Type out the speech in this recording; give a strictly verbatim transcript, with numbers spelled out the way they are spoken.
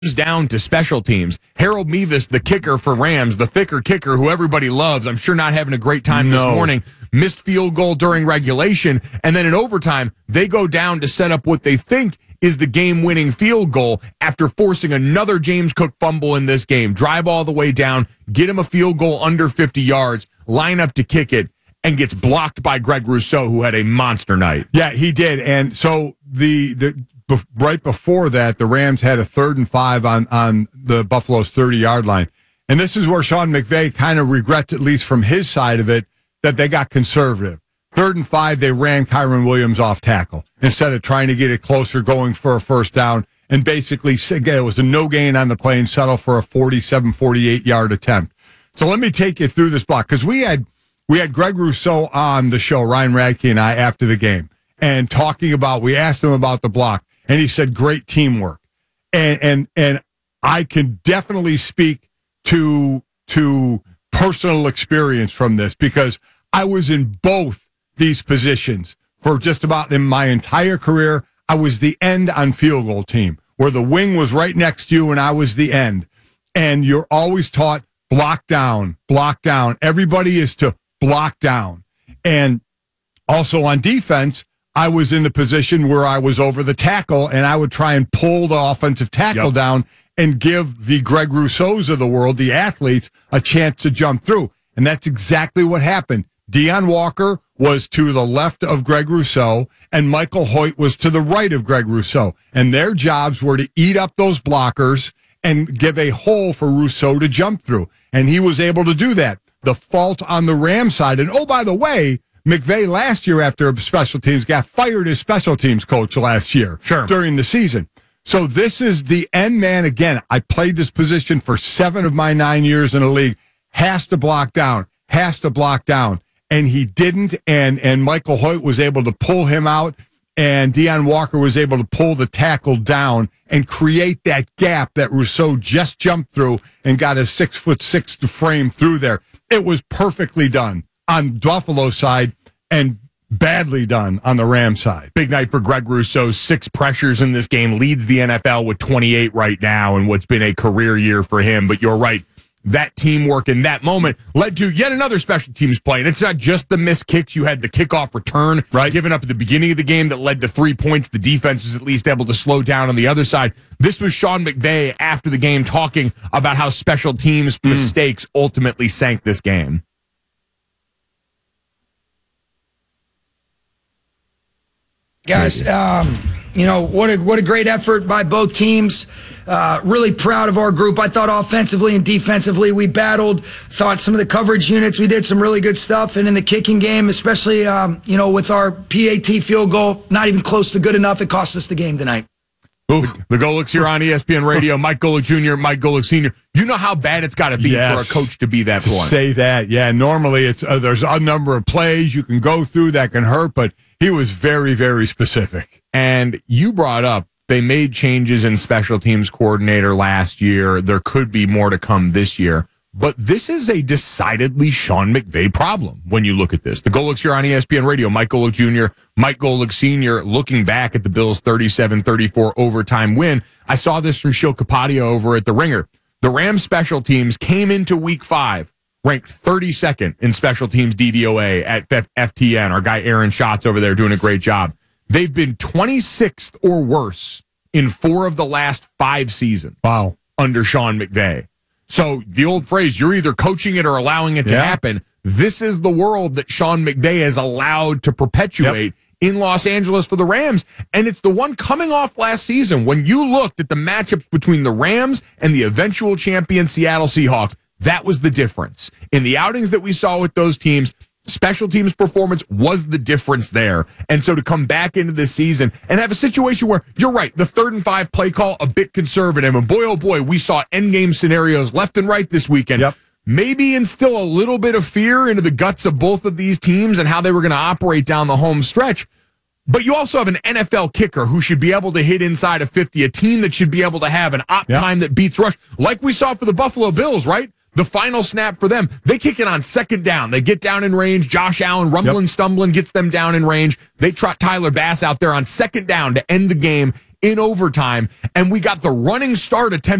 down to special teams. Harold Mevis, the kicker for Rams, the thicker kicker who everybody loves, I'm sure not having a great time no. this morning, missed field goal during regulation, and then in overtime, they go down to set up what they think is the game-winning field goal after forcing another James Cook fumble in this game. Drive all the way down, get him a field goal under fifty yards, line up to kick it, and gets blocked by Greg Rousseau, who had a monster night. Yeah, he did. And so the the right before that, the Rams had a third and five on, on the Buffalo's thirty-yard line. And this is where Sean McVay kind of regrets, at least from his side of it, that they got conservative. Third and five, they ran Kyron Williams off tackle instead of trying to get it closer, going for a first down, and basically it was a no gain on the play and settle for a forty-seven, forty-eight-yard attempt. So let me take you through this block, because we had we had Greg Rousseau on the show, Ryan Radke and I, after the game, and talking about, we asked him about the block, and he said, great teamwork. And and and I can definitely speak to to personal experience from this, because I was in both these positions for just about in my entire career. I was the end on field goal team, where the wing was right next to you and I was the end. And you're always taught block down, block down. Everybody is to block down. And also on defense, I was in the position where I was over the tackle, and I would try and pull the offensive tackle yep. down and give the Greg Rousseaus of the world, the athletes, a chance to jump through. And that's exactly what happened. Deion Walker was to the left of Greg Rousseau, and Michael Hoyt was to the right of Greg Rousseau. And their jobs were to eat up those blockers and give a hole for Rousseau to jump through. And he was able to do that. The fault on the Rams side. And, oh, by the way, McVay last year after special teams got fired as special teams coach last year sure. during the season. So this is the end man. Again, I played this position for seven of my nine years in the league. Has to block down, has to block down. And he didn't, and, and Michael Hoyt was able to pull him out, and Deion Walker was able to pull the tackle down and create that gap that Rousseau just jumped through and got a six foot six to frame through there. It was perfectly done on Buffalo's side and badly done on the Rams side. Big night for Greg Rousseau. Six pressures in this game, leads the N F L with twenty-eight right now, and what's been a career year for him. But you're right. That teamwork in that moment led to yet another special teams play. And it's not just the missed kicks. You had the kickoff return right. given up at the beginning of the game that led to three points. The defense was at least able to slow down on the other side. This was Sean McVay after the game talking about how special teams mm. mistakes ultimately sank this game. Guys, um, you know, what a what a great effort by both teams. Uh, really proud of our group. I thought offensively and defensively we battled. Thought some of the coverage units, we did some really good stuff. And in the kicking game, especially, um, you know, with our P A T field goal, not even close to good enough. It cost us the game tonight. Ooh, the Golics here on E S P N Radio. Mike Golic Junior, Mike Golic Senior You know how bad it's got to be yes. for a coach to be that to blunt. Say that, yeah. Normally, it's uh, there's a number of plays you can go through that can hurt, but he was very, very specific. And you brought up they made changes in special teams coordinator last year. There could be more to come this year. But this is a decidedly Sean McVay problem when you look at this. The Golics here on E S P N Radio. Mike Golic Junior, Mike Golic Senior looking back at the Bills' thirty-seven thirty-four overtime win. I saw this from Shil Kapadia over at The Ringer. The Rams special teams came into week five ranked thirty-second in special teams D V O A at F T N. Our guy Aaron Schatz over there doing a great job. They've been twenty-sixth or worse in four of the last five seasons wow. under Sean McVay. So the old phrase, you're either coaching it or allowing it to yeah. happen. This is the world that Sean McVay has allowed to perpetuate yep. in Los Angeles for the Rams. And it's the one coming off last season. When you looked at the matchups between the Rams and the eventual champion Seattle Seahawks, that was the difference. In the outings that we saw with those teams, special teams performance was the difference there. And so to come back into this season and have a situation where, you're right, the third and five play call, a bit conservative. And boy, oh boy, we saw endgame scenarios left and right this weekend. Yep. Maybe instill a little bit of fear into the guts of both of these teams and how they were going to operate down the home stretch. But you also have an N F L kicker who should be able to hit inside of fifty, a team that should be able to have an op yep. time that beats rush, like we saw for the Buffalo Bills, right? The final snap for them, they kick it on second down. They get down in range. Josh Allen, rumbling, yep. stumbling, gets them down in range. They trot Tyler Bass out there on second down to end the game in overtime, and we got the running start attempt